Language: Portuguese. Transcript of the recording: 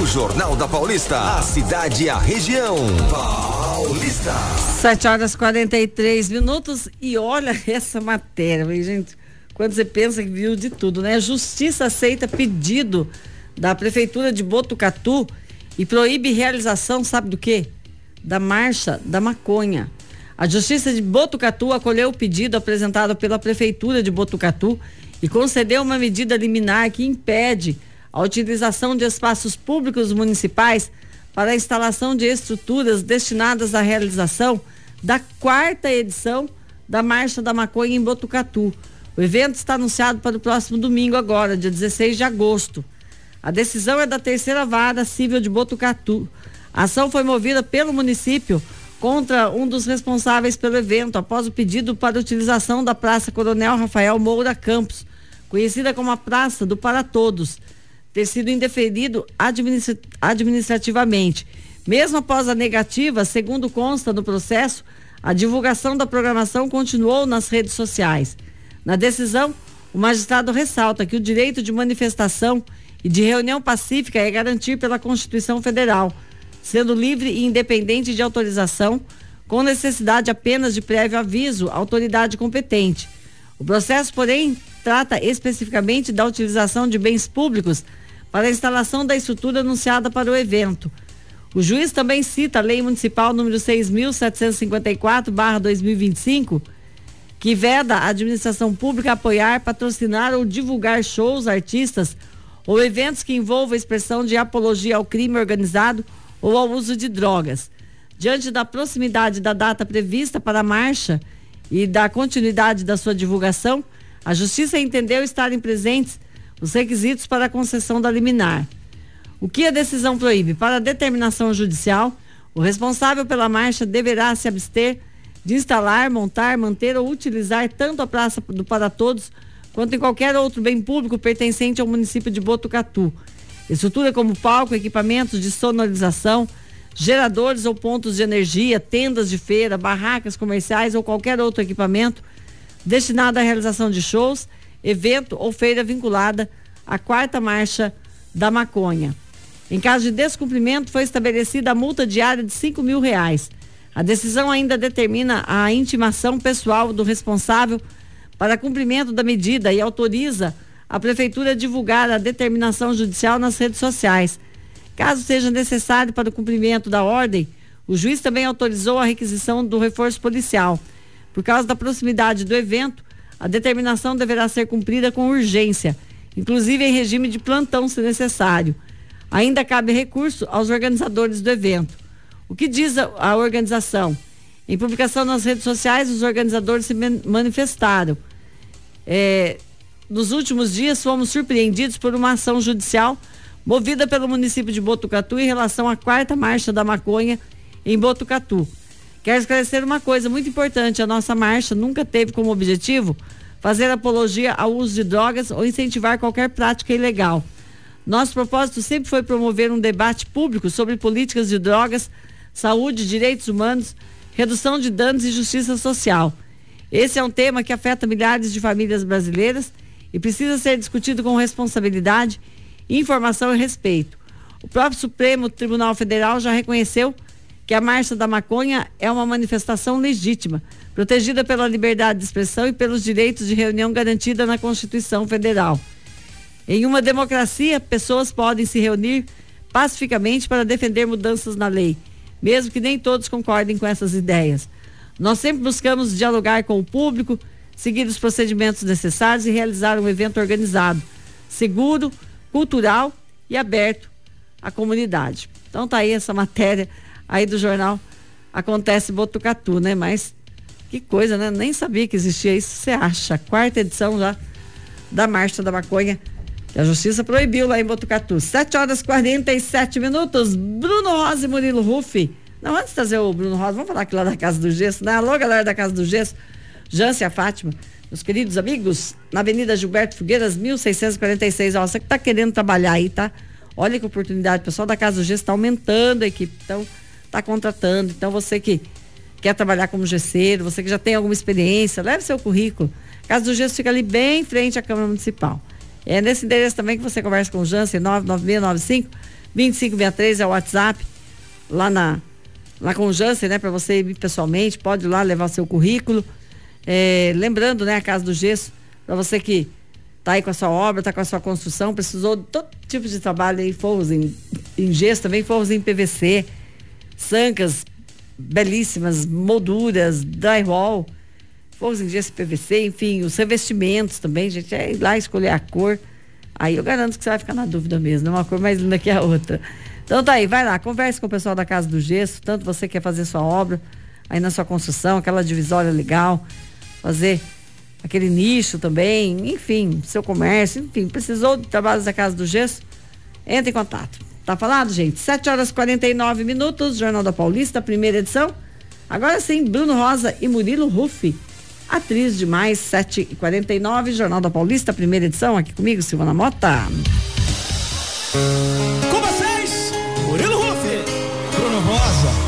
Jornal da Paulista, a cidade e a região. Paulista. 7h43 e olha essa matéria, gente. Quando você pensa que viu de tudo, né? A Justiça aceita pedido da Prefeitura de Botucatu e proíbe realização, sabe do quê? Da Marcha da Maconha. A Justiça de Botucatu acolheu o pedido apresentado pela Prefeitura de Botucatu e concedeu uma medida liminar que impede a utilização de espaços públicos municipais para a instalação de estruturas destinadas à realização da 4ª edição da Marcha da Maconha em Botucatu. O evento está anunciado para o próximo domingo agora, dia 16 de agosto. A decisão é da 3ª Vara Civil de Botucatu. A ação foi movida pelo município contra um dos responsáveis pelo evento, após o pedido para a utilização da Praça Coronel Rafael Moura Campos, conhecida como a Praça do Para Todos, ter sido indeferido administrativamente. Mesmo após a negativa, segundo consta no processo, a divulgação da programação continuou nas redes sociais. Na decisão, o magistrado ressalta que o direito de manifestação e de reunião pacífica é garantido pela Constituição Federal, sendo livre e independente de autorização, com necessidade apenas de prévio aviso à autoridade competente. O processo, porém, trata especificamente da utilização de bens públicos para a instalação da estrutura anunciada para o evento. O juiz também cita a Lei Municipal número 6.754/2025, que veda a administração pública apoiar, patrocinar ou divulgar shows, artistas ou eventos que envolvam a expressão de apologia ao crime organizado ou ao uso de drogas. Diante da proximidade da data prevista para a marcha e da continuidade da sua divulgação, a Justiça entendeu estarem presentes os requisitos para a concessão da liminar. O que a decisão proíbe? Para a determinação judicial, o responsável pela marcha deverá se abster de instalar, montar, manter ou utilizar tanto a Praça do Para Todos quanto em qualquer outro bem público pertencente ao município de Botucatu. Estrutura como palco, equipamentos de sonorização, geradores ou pontos de energia, tendas de feira, barracas comerciais ou qualquer outro equipamento destinado à realização de shows, evento ou feira vinculada à 4ª Marcha da Maconha. Em caso de descumprimento, foi estabelecida a multa diária de R$5.000. A decisão ainda determina a intimação pessoal do responsável para cumprimento da medida e autoriza a Prefeitura a divulgar a determinação judicial nas redes sociais. Caso seja necessário para o cumprimento da ordem, o juiz também autorizou a requisição do reforço policial. Por causa da proximidade do evento, a determinação deverá ser cumprida com urgência, inclusive em regime de plantão, se necessário. Ainda cabe recurso aos organizadores do evento. O que diz a organização? Em publicação nas redes sociais, os organizadores se manifestaram. Nos últimos dias, fomos surpreendidos por uma ação judicial movida pelo município de Botucatu em relação à 4ª Marcha da Maconha em Botucatu. Quero esclarecer uma coisa muito importante: a nossa marcha nunca teve como objetivo fazer apologia ao uso de drogas ou incentivar qualquer prática ilegal. Nosso propósito sempre foi promover um debate público sobre políticas de drogas, saúde, direitos humanos, redução de danos e justiça social. Esse é um tema que afeta milhares de famílias brasileiras e precisa ser discutido com responsabilidade, informação e respeito. O próprio Supremo Tribunal Federal já reconheceu que a Marcha da Maconha é uma manifestação legítima, protegida pela liberdade de expressão e pelos direitos de reunião garantida na Constituição Federal. Em uma democracia, pessoas podem se reunir pacificamente para defender mudanças na lei, mesmo que nem todos concordem com essas ideias. Nós sempre buscamos dialogar com o público, seguir os procedimentos necessários e realizar um evento organizado, seguro, cultural e aberto à comunidade. Então tá aí essa matéria aí do jornal Acontece Botucatu, né? Mas que coisa, né? Nem sabia que existia isso. Você acha? 4ª edição já da Marcha da Maconha, que a Justiça proibiu lá em Botucatu. 7h47. Bruno Rosa e Murilo Ruffi. Não, antes de trazer o Bruno Rosa, vamos falar aqui lá da Casa do Gesso, né? Alô, galera da Casa do Gesso, Jância e a Fátima, meus queridos amigos, na Avenida Gilberto Figueiras, 1646. Ó, você que tá querendo trabalhar aí, tá? Olha que oportunidade, o pessoal da Casa do Gesso tá aumentando a equipe, então tá contratando. Então você que quer trabalhar como gesseiro, você que já tem alguma experiência, leve seu currículo. Casa do Gesso fica ali bem em frente à Câmara Municipal. É nesse endereço também que você conversa com o Jansen, 2563 é o WhatsApp, lá com o Jansen, né? Para você ir pessoalmente, pode ir lá levar seu currículo. Lembrando, né? A Casa do Gesso, para você que tá aí com a sua obra, tá com a sua construção, precisou de todo tipo de trabalho aí, forros em gesso, também forros em PVC, sancas belíssimas, molduras, drywall, forros em gesso e PVC, enfim, os revestimentos também, gente, é ir lá escolher a cor. Aí eu garanto que você vai ficar na dúvida mesmo, é uma cor mais linda que a outra. Então tá aí, vai lá, converse com o pessoal da Casa do Gesso, tanto você que quer fazer sua obra, aí na sua construção, aquela divisória legal, fazer aquele nicho também, enfim, seu comércio, enfim, precisou de trabalhos da Casa do Gesso, entre em contato. Tá falado, gente? 7h49, Jornal da Paulista, primeira edição. Agora sim, Bruno Rosa e Murilo Ruffi, atriz demais, 7h49, Jornal da Paulista, primeira edição, aqui comigo, Silvana Mota.